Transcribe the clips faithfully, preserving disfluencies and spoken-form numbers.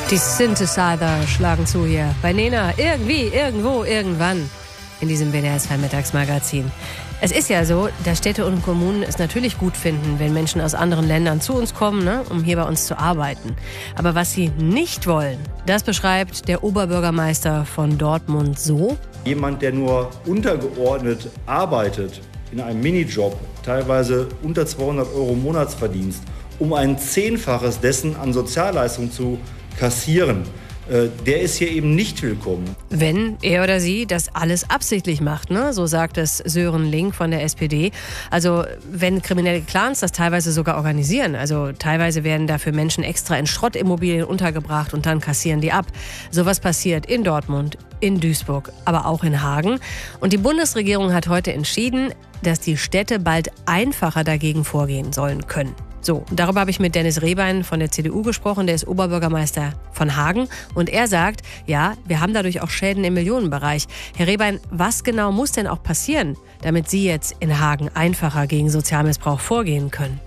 Die Synthesizer schlagen zu hier bei Nena. Irgendwie, irgendwo, irgendwann in diesem W D R zwei Mittagsmagazin. Es ist ja so, dass Städte und Kommunen es natürlich gut finden, wenn Menschen aus anderen Ländern zu uns kommen, ne, um hier bei uns zu arbeiten. Aber was sie nicht wollen, das beschreibt der Oberbürgermeister von Dortmund so. Jemand, der nur untergeordnet arbeitet, in einem Minijob, teilweise unter zweihundert Euro Monatsverdienst, um ein Zehnfaches dessen an Sozialleistungen zu kassieren, der ist hier eben nicht willkommen. Wenn er oder sie das alles absichtlich macht, ne? So sagt es Sören Link von der S P D. Also wenn kriminelle Clans das teilweise sogar organisieren, also teilweise werden dafür Menschen extra in Schrottimmobilien untergebracht und dann kassieren die ab. Sowas passiert in Dortmund, in Duisburg, aber auch in Hagen. Und die Bundesregierung hat heute entschieden, dass die Städte bald einfacher dagegen vorgehen sollen können. So, darüber habe ich mit Dennis Rehbein von der C D U gesprochen, der ist Oberbürgermeister von Hagen. Und er sagt, ja, wir haben dadurch auch Schäden im Millionenbereich. Herr Rehbein, was genau muss denn auch passieren, damit Sie jetzt in Hagen einfacher gegen Sozialmissbrauch vorgehen können?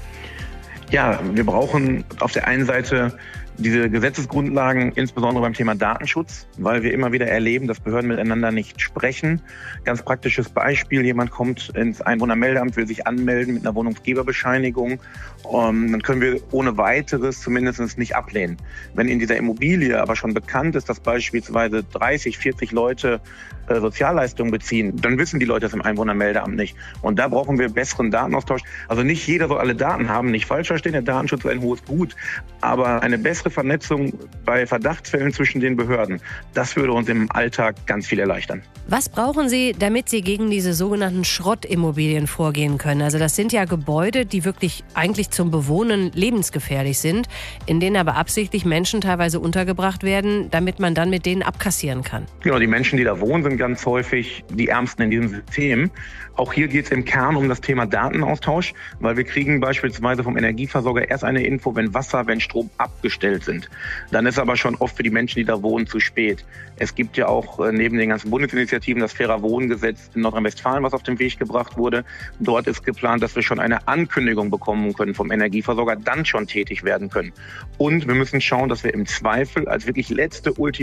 Ja, wir brauchen auf der einen Seite diese Gesetzesgrundlagen, insbesondere beim Thema Datenschutz, weil wir immer wieder erleben, dass Behörden miteinander nicht sprechen. Ganz praktisches Beispiel, jemand kommt ins Einwohnermeldeamt, will sich anmelden mit einer Wohnungsgeberbescheinigung. Um, dann können wir ohne weiteres zumindest nicht ablehnen. Wenn in dieser Immobilie aber schon bekannt ist, dass beispielsweise dreißig, vierzig Leute äh, Sozialleistungen beziehen, dann wissen die Leute das im Einwohnermeldeamt nicht. Und da brauchen wir besseren Datenaustausch. Also nicht jeder soll alle Daten haben, nicht falsch verstehen, der Datenschutz ist ein hohes Gut, aber eine bessere Vernetzung bei Verdachtsfällen zwischen den Behörden, das würde uns im Alltag ganz viel erleichtern. Was brauchen Sie, damit Sie gegen diese sogenannten Schrottimmobilien vorgehen können? Also das sind ja Gebäude, die wirklich eigentlich zum Bewohnen lebensgefährlich sind, in denen aber absichtlich Menschen teilweise untergebracht werden, damit man dann mit denen abkassieren kann. Genau, die Menschen, die da wohnen, sind ganz häufig die Ärmsten in diesem System. Auch hier geht es im Kern um das Thema Datenaustausch, weil wir kriegen beispielsweise vom Energieversorger erst eine Info, wenn Wasser, wenn Strom abgestellt sind. Dann ist aber schon oft für die Menschen, die da wohnen, zu spät. Es gibt ja auch äh, neben den ganzen Bundesinitiativen das Fairer Wohngesetz in Nordrhein-Westfalen, was auf den Weg gebracht wurde. Dort ist geplant, dass wir schon eine Ankündigung bekommen können vom Energieversorger, dann schon tätig werden können. Und wir müssen schauen, dass wir im Zweifel als wirklich letzte Ultima